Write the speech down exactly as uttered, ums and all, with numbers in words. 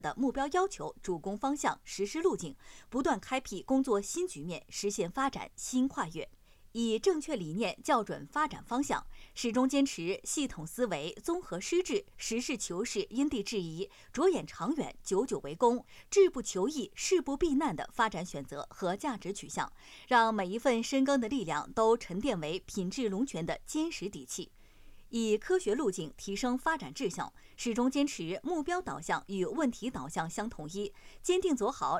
的目标要求、主攻方向、实施路径，不断开辟工作新局面，实现发展新跨越。以正确理念校准发展方向，始终坚持系统思维、综合施治、实事求是、因地制宜、着眼长远、久久为功、志不求易、事不避难的发展选择和价值取向，让每一份深耕的力量都沉淀为品质龙泉的坚实底气。以科学路径提升发展质效，始终坚持目标导向与问题导向相统一，坚定走好